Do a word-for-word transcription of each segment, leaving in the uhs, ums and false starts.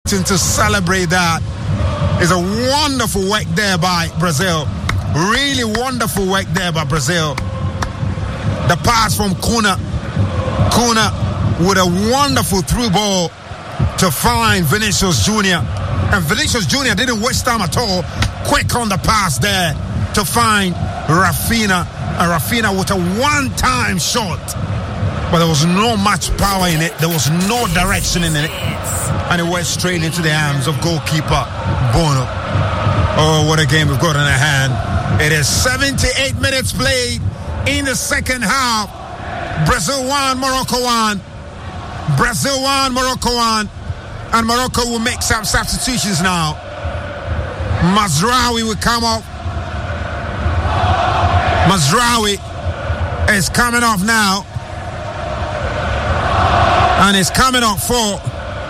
expecting to celebrate that. It's a wonderful work there by Brazil. Really wonderful work there by Brazil. The pass from Kuna. Kuna with a wonderful through ball to find Vinicius Junior And Vinicius Junior didn't waste time at all. Quick on the pass there to find Rafinha. And Rafinha with a one-time shot. But there was no much power in it. There was no direction in it. And it went straight into the hands of goalkeeper Bono. Oh, what a game we've got in our hand. It is seventy-eight minutes played in the second half. Brazil one, Morocco one. Brazil one, Morocco one. And Morocco will make some substitutions now. Mazraoui will come off. Mazraoui is coming off now. And is coming off for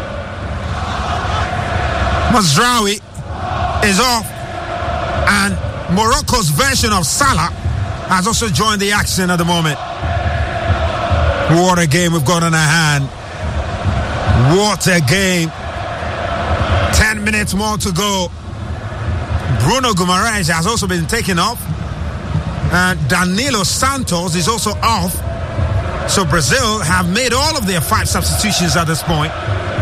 Mazraoui is off. And Morocco's version of Salah has also joined the action at the moment. What a game we've got in our hand. What a game. Ten minutes more to go. Bruno Guimaraes has also been taken off. And Danilo Santos is also off. So Brazil have made all of their five substitutions at this point.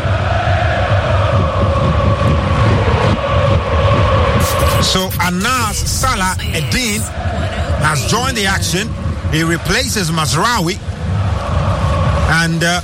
So Anas Salah Eddin has joined the action. He replaces Mazraoui. And uh,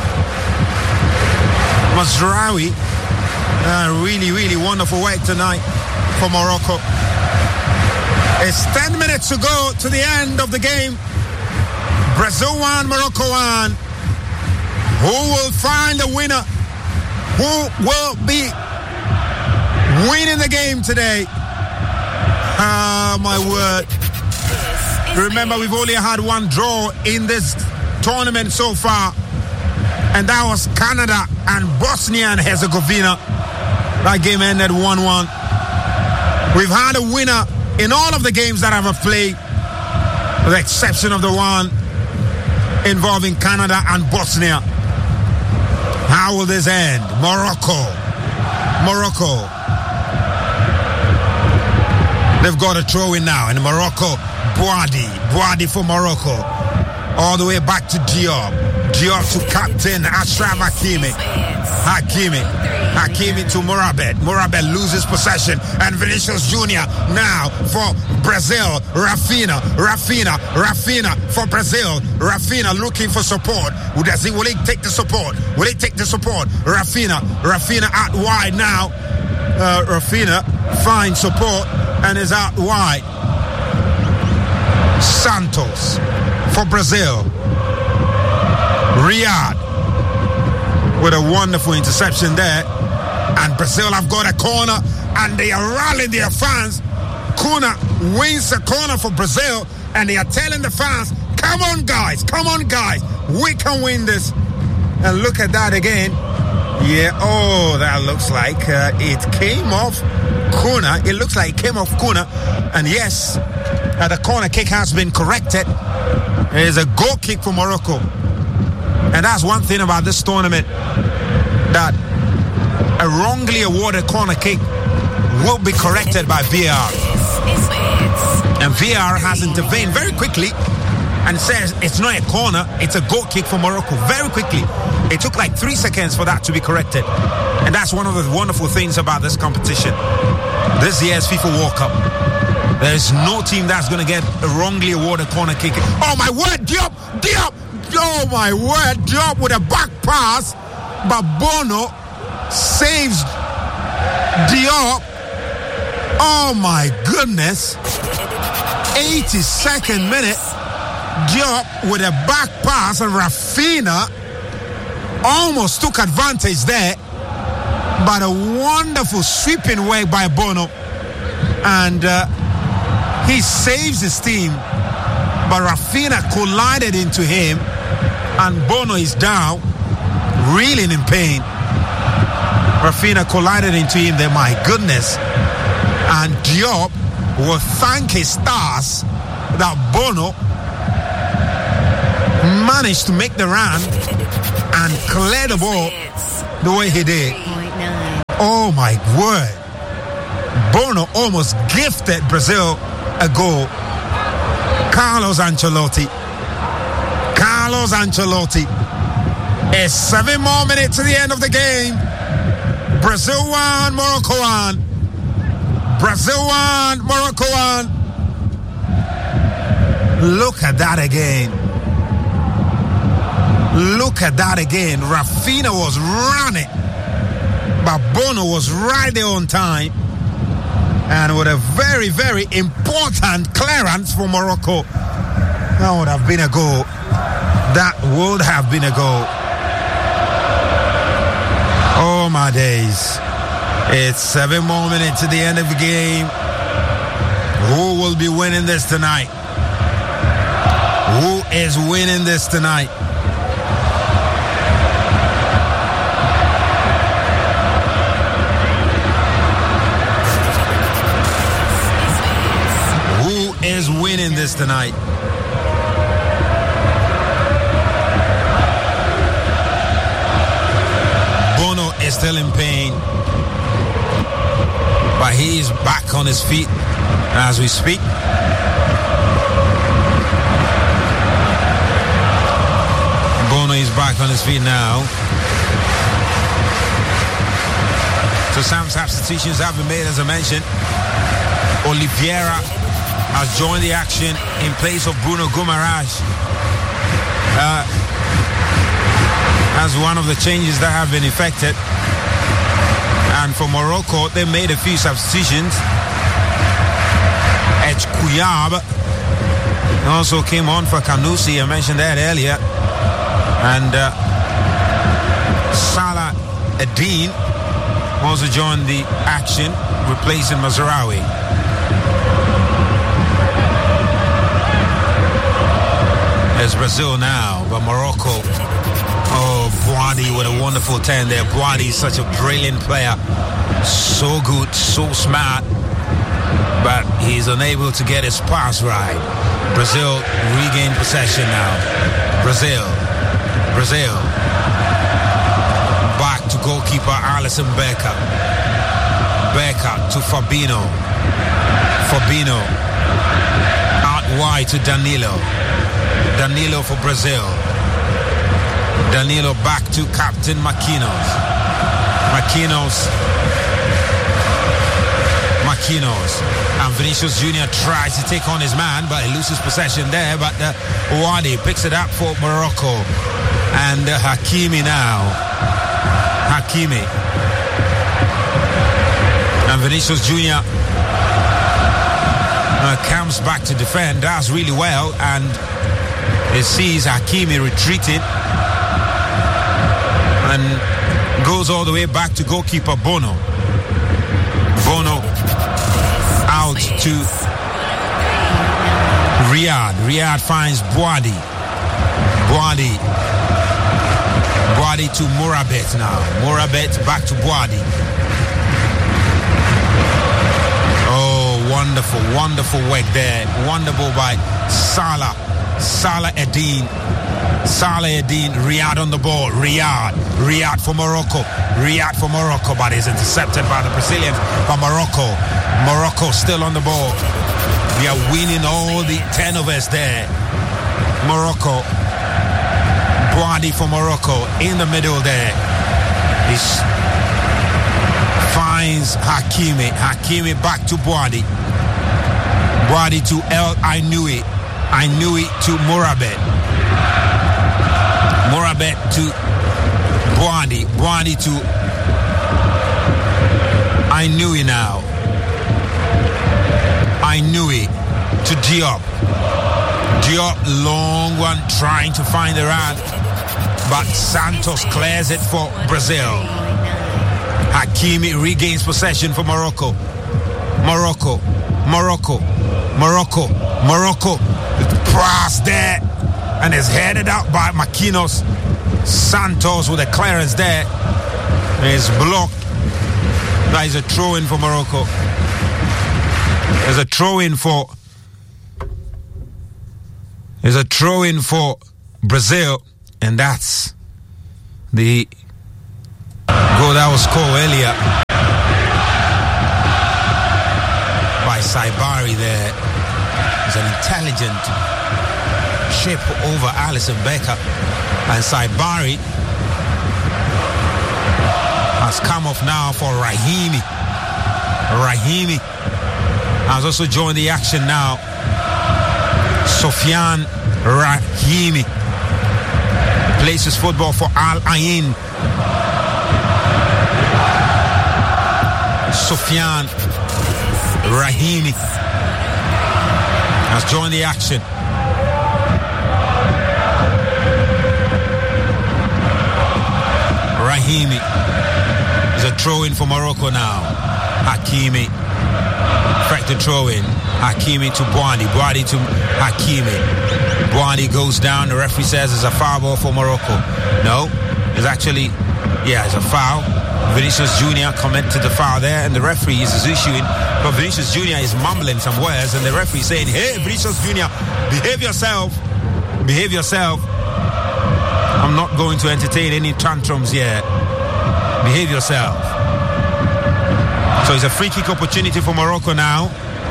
Mazraoui, uh, really, really wonderful work tonight for Morocco. It's ten minutes to go to the end of the game. Brazil one, Morocco one. Who will find the winner? Who will be winning the game today? Ah, my word. Remember, we've only had one draw in this tournament so far. And that was Canada and Bosnia and Herzegovina. That game ended one one. We've had a winner in all of the games that I've played, with the exception of the one involving Canada and Bosnia. How will this end? Morocco. Morocco. They've got a throw in now. And Morocco, Boadi. Boadi for Morocco. All the way back to Diop. Diop to captain Achraf Hakimi. Hakimi. Hakimi to Morabet. Morabet loses possession. And Vinicius Junior now for Brazil. Rafinha. Rafinha. Rafinha for Brazil. Rafinha looking for support. Does he, will he take the support? Will he take the support? Rafinha. Rafinha out wide now. Uh, Rafinha finds support and is out wide. Santos for Brazil. Riyad with a wonderful interception there. And Brazil have got a corner and they are rallying their fans. Kuna wins the corner for Brazil and they are telling the fans, come on guys, come on guys, we can win this. And look at that again. Yeah, oh, that looks like uh, it came off Kuna. It looks like it came off Kuna. And yes, uh, the corner kick has been corrected. It is a goal kick for Morocco. And that's one thing about this tournament, that a wrongly awarded corner kick will be corrected by V A R. And V A R has intervened very quickly and says it's not a corner, it's a goal kick for Morocco. Very quickly. It took like three seconds for that to be corrected. And that's one of the wonderful things about this competition. This year's FIFA World Cup. There is no team that's going to get a wrongly awarded corner kick. Oh my word, Diop! Diop! Oh my word, Diop with a back pass. But Bono saves Diop. Oh my goodness. eighty-second minute. Diop with a back pass, and Rafinha almost took advantage there. But a wonderful sweeping work by Bono. And uh, he saves his team. But Rafinha collided into him. And Bono is down, reeling in pain. Rafinha collided into him there, my goodness. And Diop will thank his stars that Bono managed to make the run and clear the ball the way he did. Oh my word. Bono almost gifted Brazil a goal. Carlos Ancelotti. Carlos Ancelotti. It's seven more minutes to the end of the game. Brazil one, Morocco one. Brazil one, Morocco one. Look at that again. Look at that again. Rafinha was running, but Bono was right there on time. And with a very, very important clearance for Morocco. That would have been a goal. That would have been a goal. Oh my days. It's seven more minutes to the end of the game. Who will be winning this tonight? Who is winning this tonight? Who is winning this tonight? Bono is still in pain, but he is back on his feet as we speak. Bono is back on his feet now. So some substitutions have been made, as I mentioned. Oliveira has joined the action in place of Bruno Guimaraes. Uh, as one of the changes that have been effected. And for Morocco, they made a few substitutions. Edge Kuyab also came on for Kanusi. I mentioned that earlier. And uh, Salah Eddin also joined the action, replacing Mazraoui. It's Brazil now, but Morocco. Oh, Boadi with a wonderful turn there. Boadi is such a brilliant player. So good, so smart. But he's unable to get his pass right. Brazil regain possession now. Brazil. Brazil. Back to goalkeeper Alisson Becker. Becker to Fabinho. Fabinho. Out wide to Danilo. Danilo for Brazil. Danilo back to Captain Marquinhos. Marquinhos. Marquinhos. And Vinicius Junior tries to take on his man, but he loses possession there. But uh, Wadi picks it up for Morocco. And uh, Hakimi now. Hakimi. And Vinicius Junior uh, comes back to defend, does really well, and he sees Hakimi retreating and goes all the way back to goalkeeper Bono. Bono out to Riyad. Riyad finds Boadi. Boadi. Boadi to Morabet now. Morabet back to Boadi. Oh, wonderful, wonderful work there. Wonderful by Salah. Salah Eddin. Salah Eddin. Riyad on the ball. Riyad. Riyad for Morocco. Riyad for Morocco, but is intercepted by the Brazilians. But Morocco. Morocco still on the ball. They are winning all the turnovers there. Morocco. Boadi for Morocco in the middle there. He finds Hakimi. Hakimi back to Boadi. Boadi to El Ainoui. Ainoui to Morabet. Morabet to Boadi. Boadi to Ainoui now. Ainoui to Diop. Diop, long one, trying to find the run. But Santos clears it for Brazil. Hakimi regains possession for Morocco. Morocco. Morocco. Morocco. Morocco. Pass there. And is headed out by Marquinhos. Santos with a clearance there. Is blocked. That is a throw-in for Morocco. There's a throw-in for... There's a throw-in for Brazil. And that's the goal that was scored earlier. Saibari there. It's an intelligent chip over Alisson Becker. And Saibari has come off now for Rahimi. Rahimi has also joined the action now. Sofiane Rahimi places football for Al Ain. Sofiane Rahimi has joined the action. Rahimi is a throw-in for Morocco now. Hakimi, effective throw-in. Hakimi to Bouhaddi. Bouhaddi to Hakimi. Bouhaddi goes down. The referee says it's a foul ball for Morocco. No, it's actually, yeah, it's a foul. Vinicius Junior commented the foul there, and the referee is issuing. But Vinicius Junior is mumbling some words, and the referee is saying, "Hey, Vinicius Junior, behave yourself. Behave yourself. I'm not going to entertain any tantrums here. Behave yourself." So it's a free kick opportunity for Morocco now.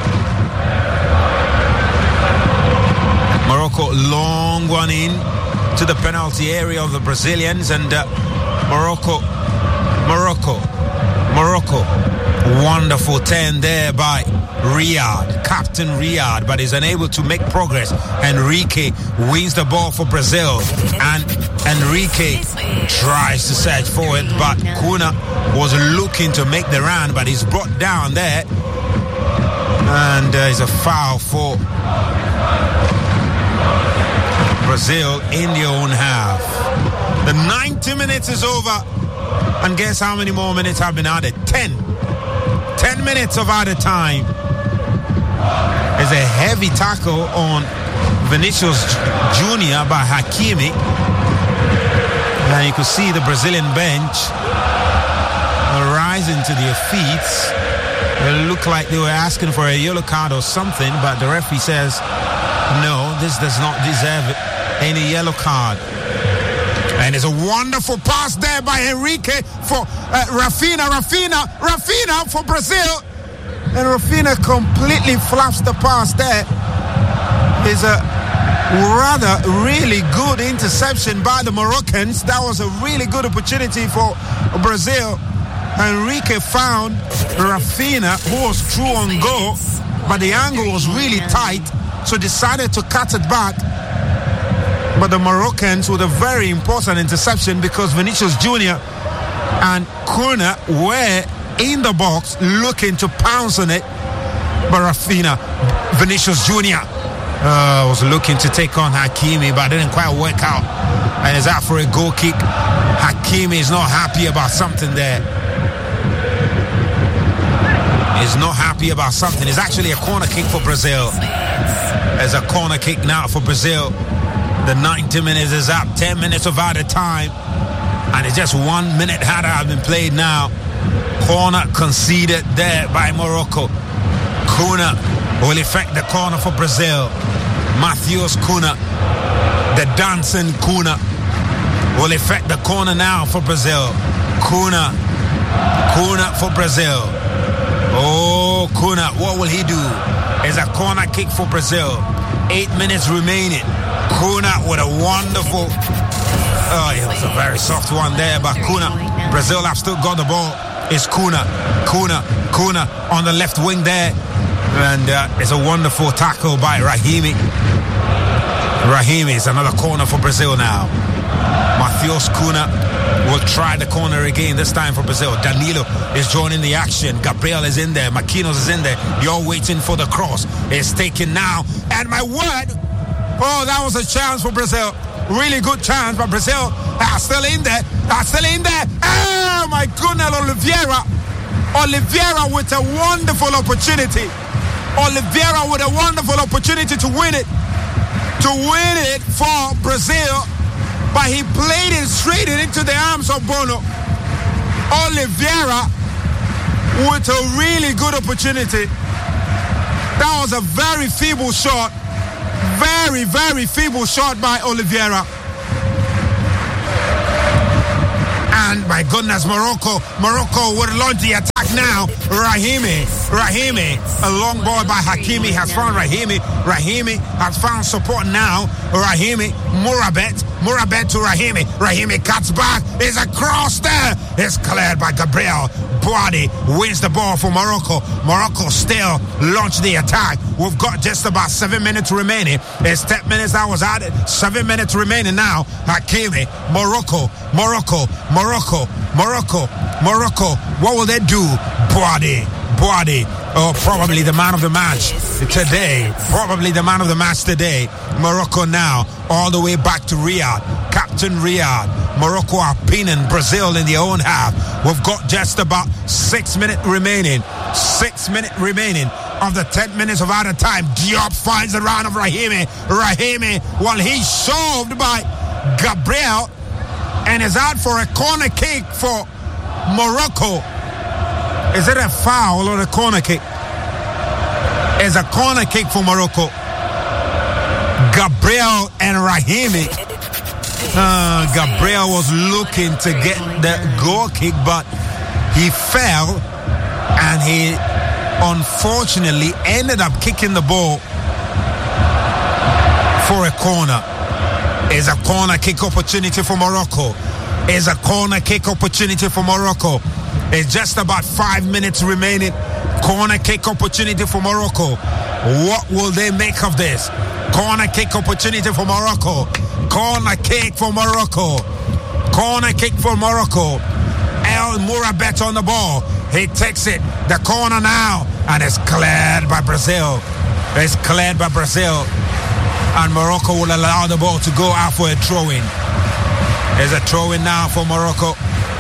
Morocco, long one in to the penalty area of the Brazilians, and uh, Morocco, Morocco, Morocco. Wonderful turn there by Riyad, Captain Riyad, but is unable to make progress. Enrique wins the ball for Brazil, and Enrique tries to search for it, but Kuna was looking to make the run, but he's brought down there, and uh, it's a foul for Brazil in their own half. The ninety minutes is over, and guess how many more minutes have been added? ten. ten minutes of added time. There's a heavy tackle on Vinicius Junior by Hakimi, and you could see the Brazilian bench rising to their feet. It looked like they were asking for a yellow card or something, but the referee says, no, this does not deserve any yellow card. And it's a wonderful pass there by Enrique for uh, Rafinha, Rafinha, Rafinha for Brazil. And Rafinha completely flaps the pass there. It's a rather really good interception by the Moroccans. That was a really good opportunity for Brazil. Enrique found Rafinha, who was true on goal, but the angle was really tight, so decided to cut it back. But the Moroccans with a very important interception, because Vinicius Junior and Kuna were in the box looking to pounce on it. But Rafinha, Vinicius Junior uh, was looking to take on Hakimi, but it didn't quite work out. And is out for a goal kick. Hakimi is not happy about something there. He's not happy about something. It's actually a corner kick for Brazil. There's a corner kick now for Brazil. The ninety minutes is up. ten minutes of added time. And it's just one minute had have been played now. Corner conceded there by Morocco. Kuna will effect the corner for Brazil. Matheus Kuna, the dancing Kuna, will effect the corner now for Brazil. Kuna, Kuna for Brazil. Oh, Kuna, what will he do? It's a corner kick for Brazil. Eight minutes remaining. Kuna with a wonderful, oh, it was a very soft one there, but Kuna, Brazil have still got the ball. It's Kuna, Kuna, Kuna on the left wing there, and uh, it's a wonderful tackle by Rahimi. Rahimi is another corner for Brazil now. Matheus Kuna will try the corner again, this time for Brazil. Danilo is joining the action. Gabriel is in there. Marquinhos is in there. You're waiting for the cross. It's taken now, and my word, oh, that was a chance for Brazil. Really good chance, but Brazil are still in there. Are still in there. Oh, my goodness, Oliveira. Oliveira with a wonderful opportunity. Oliveira with a wonderful opportunity to win it. To win it for Brazil. But he played it straight into the arms of Bono. Oliveira with a really good opportunity. That was a very feeble shot. Very, very feeble shot by Oliveira. And my goodness, Morocco, Morocco would launch the attack. back now. Rahimi, Rahimi, a long ball by Hakimi has found Rahimi. Rahimi has found support now. Rahimi, Murabet, Murabet to Rahimi. Rahimi cuts back. There's a cross there. It's cleared by Gabriel. Boadi wins the ball for Morocco. Morocco still launch the attack. We've got just about seven minutes remaining. It's ten minutes that was added. Seven minutes remaining now. Hakimi, Morocco, Morocco, Morocco, Morocco, Morocco. What will they do? Boadi, Boadi. Oh, probably the man of the match today. Probably the man of the match today. Morocco now, all the way back to Riyadh. Captain Riyadh. Morocco are pinning Brazil in their own half. We've got just about six minutes remaining. Six minutes remaining of the ten minutes of added time. Diop finds the round of Rahimi. Rahimi, well, he's shoved by Gabriel and is out for a corner kick for Morocco. Is it a foul or a corner kick? It's a corner kick for Morocco. Gabriel and Rahimi. Uh, Gabriel was looking to get the goal kick, but he fell and he unfortunately ended up kicking the ball for a corner. It's a corner kick opportunity for Morocco. It's a corner kick opportunity for Morocco. It's just about five minutes remaining. Corner kick opportunity for Morocco. What will they make of this? Corner kick opportunity for Morocco. Corner kick for Morocco. Corner kick for Morocco. El Mourabet on the ball. He takes it. The corner now. And it's cleared by Brazil. It's cleared by Brazil. And Morocco will allow the ball to go out for a throw-in. There's a throw-in now for Morocco.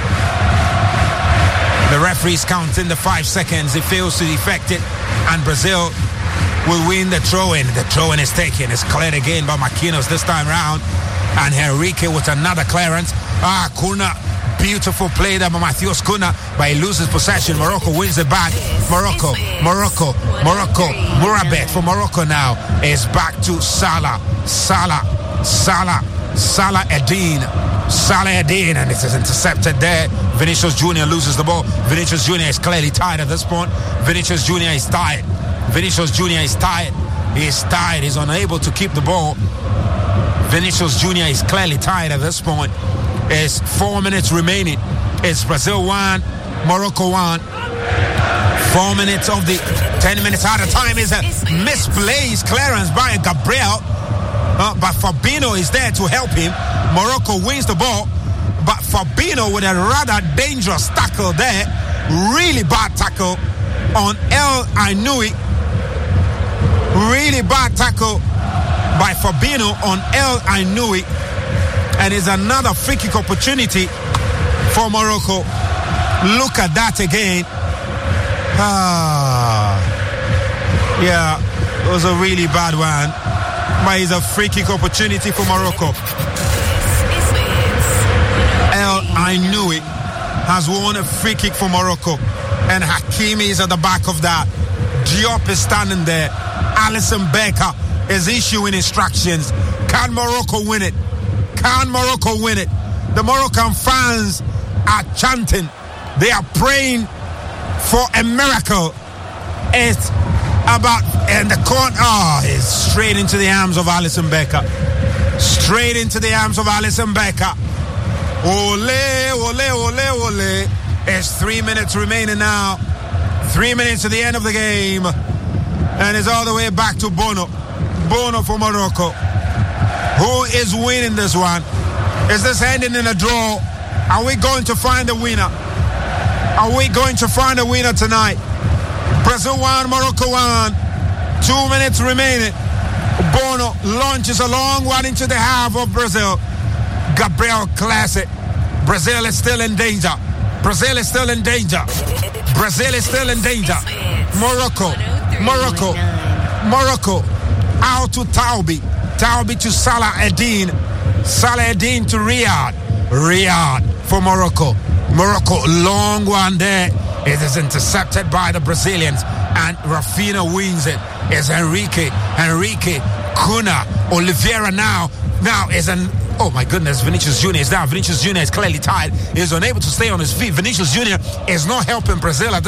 The referee's counting the five seconds. He fails to effect it. And Brazil will win the throw-in. The throw-in is taken. It's cleared again by Marquinhos this time round. And Henrique with another clearance. Ah, Cunha. Beautiful play there by Matheus Cunha. But he loses possession. Morocco wins it back. Morocco, Morocco, Morocco. Mourabet for Morocco now is back to Salah. Salah, Salah, Salah Eddin. Salah Eddin, and it is intercepted there. Vinicius Junior loses the ball. Vinicius Junior is clearly tired at this point. Vinicius Junior is tired. Vinicius Junior is tired. He is tired. He's unable to keep the ball. Vinicius Junior is clearly tired at this point. It's four minutes remaining. It's Brazil one, Morocco one. Four minutes of the ten minutes out of time is a misplaced clearance by Gabriel. Uh, but Fabinho is there to help him. Morocco wins the ball. But Fabinho with a rather dangerous tackle there. Really bad tackle on El Ainoui. Really bad tackle by Fabinho on El Ainoui. And it's another free kick opportunity for Morocco. Look at that again. Ah, yeah, it was a really bad one. But it's a free kick opportunity for Morocco. El Ainoui has won a free kick for Morocco. And Hakimi is at the back of that. Diop is standing there. Alisson Becker is issuing instructions. Can Morocco win it? Can Morocco win it? The Moroccan fans are chanting. They are praying for a miracle. It's about, and the corner, oh, it's straight into the arms of Alisson Becker. Straight into the arms of Alisson Becker. Ole, ole, ole, ole. It's three minutes remaining now. Three minutes to the end of the game. And it's all the way back to Bono. Bono for Morocco. Who is winning this one? Is this ending in a draw? Are we going to find a winner? Are we going to find a winner tonight? Brazil one, Morocco one. Two minutes remaining. Bono launches a long one into the half of Brazil. Gabriel Classic. Brazil is still in danger. Brazil is still in danger. Brazil is still in danger. Morocco. Morocco. Morocco. Out to Taubi. Taubi to Salah Eddin. Salah Eddin to Riyadh. Riyadh for Morocco. Morocco, long one there. It is intercepted by the Brazilians. And Rafinha wins it. It's Henrique. Henrique. Cunha. Oliveira now. Now is an... Oh my goodness, Vinicius Junior is down. Vinicius Junior is clearly tired. He is unable to stay on his feet. Vinicius Junior is not helping Brazil at